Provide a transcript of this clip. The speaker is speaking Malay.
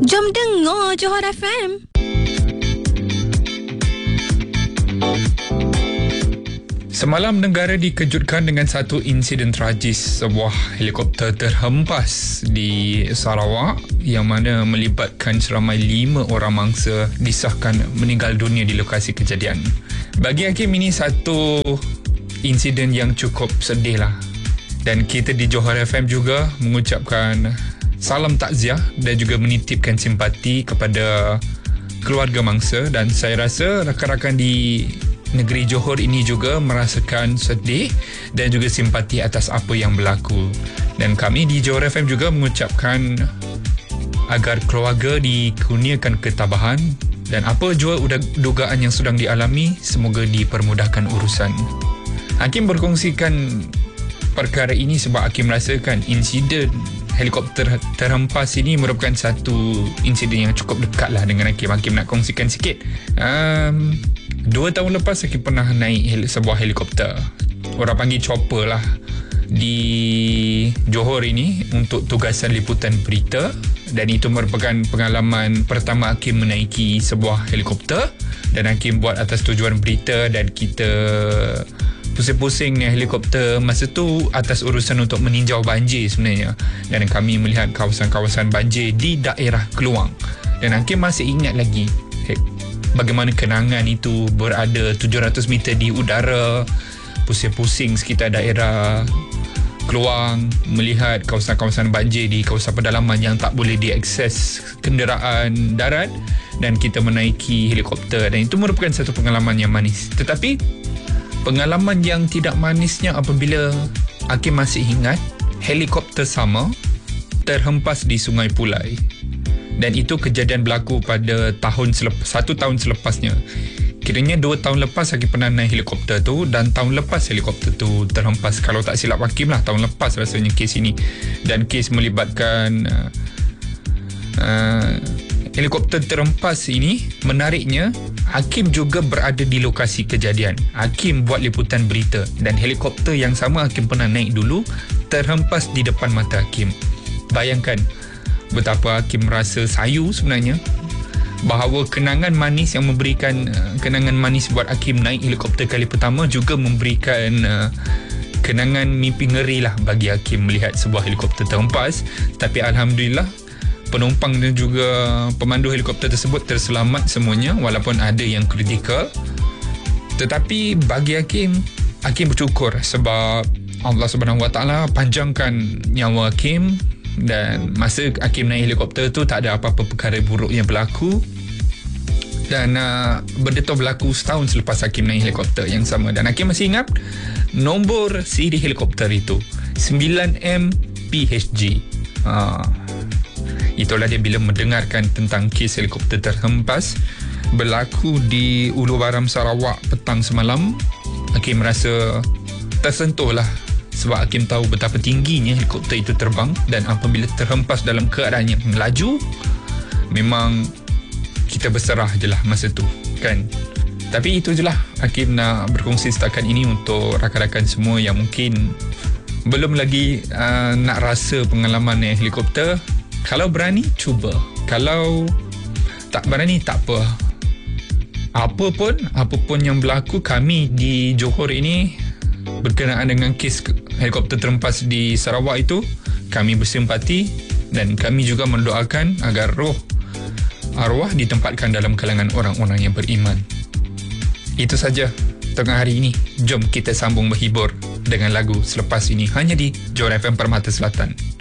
Jom dengar Johor FM. Semalam negara dikejutkan dengan satu insiden tragis. Sebuah helikopter terhempas di Sarawak yang mana melibatkan seramai 5 orang mangsa disahkan meninggal dunia di lokasi kejadian. Bagi Hakim, ini satu insiden yang cukup sedih lah. Dan kita di Johor FM juga mengucapkan salam takziah dan juga menitipkan simpati kepada keluarga mangsa, dan saya rasa rakan-rakan di negeri Johor ini juga merasakan sedih dan juga simpati atas apa yang berlaku. Dan kami di Johor FM juga mengucapkan agar keluarga dikurniakan ketabahan dan apa jua dugaan yang sedang dialami semoga dipermudahkan urusan. Hakim berkongsikan perkara ini sebab Hakim merasakan insiden helikopter terhempas ini merupakan satu insiden yang cukup dekat lah dengan Hakim. Hakim nak kongsikan sikit. 2 tahun lepas Hakim pernah naik sebuah helikopter, orang panggil chopper lah, di Johor ini untuk tugasan liputan berita. Dan itu merupakan pengalaman pertama Hakim menaiki sebuah helikopter, dan Hakim buat atas tujuan berita. Dan kita pusing-pusing ni helikopter masa tu atas urusan untuk meninjau banjir sebenarnya, dan kami melihat kawasan-kawasan banjir di daerah Keluang. Dan Hakim masih ingat lagi bagaimana kenangan itu berada 700 meter di udara, pusing-pusing sekitar daerah Keluang, melihat kawasan-kawasan banjir di kawasan pedalaman yang tak boleh diakses kenderaan darat, dan kita menaiki helikopter. Dan itu merupakan satu pengalaman yang manis. Tetapi pengalaman yang tidak manisnya apabila Hakim masih ingat helikopter sama terhempas di Sungai Pulai. Dan itu kejadian berlaku pada satu tahun selepasnya. Kiranya 2 tahun lepas Hakim pernah naik helikopter tu, dan tahun lepas helikopter tu terhempas. Kalau tak silap Hakim lah, tahun lepas rasanya kes ini. Dan kes melibatkan helikopter terhempas ini. Menariknya, Hakim juga berada di lokasi kejadian. Hakim buat liputan berita, dan helikopter yang sama Hakim pernah naik dulu terhempas di depan mata Hakim. Bayangkan betapa Hakim rasa sayu sebenarnya, bahawa kenangan manis yang memberikan kenangan manis buat Hakim naik helikopter kali pertama juga memberikan kenangan mimpi ngeri lah bagi Hakim melihat sebuah helikopter terhempas. Tapi Alhamdulillah, penumpang dan juga pemandu helikopter tersebut terselamat semuanya, walaupun ada yang kritikal. Tetapi bagi Hakim bersyukur sebab Allah Subhanahu Wa Taala panjangkan nyawa Hakim, dan masa Hakim naik helikopter tu tak ada apa-apa perkara buruk yang berlaku. Dan benda tu berlaku setahun selepas Hakim naik helikopter yang sama. Dan Hakim masih ingat nombor siri helikopter itu 9M PHG. Itulah dia bila mendengarkan tentang kes helikopter terhempas berlaku di Ulu Baram, Sarawak petang semalam. Hakim merasa tersentuh lah, sebab Hakim tahu betapa tingginya helikopter itu terbang, dan apabila terhempas dalam keadaan yang melaju, memang kita berserah je lah masa tu kan. Tapi itu je lah Hakim nak berkongsi setakat ini untuk rakan-rakan semua yang mungkin belum lagi nak rasa pengalaman naik helikopter. Kalau berani, cuba. Kalau tak berani, tak apa. Apapun yang berlaku, kami di Johor ini berkenaan dengan kes helikopter terhempas di Sarawak itu, kami bersimpati, dan kami juga mendoakan agar arwah ditempatkan dalam kalangan orang-orang yang beriman. Itu saja tengah hari ini. Jom kita sambung berhibur dengan lagu selepas ini hanya di Johor FM Permata Selatan.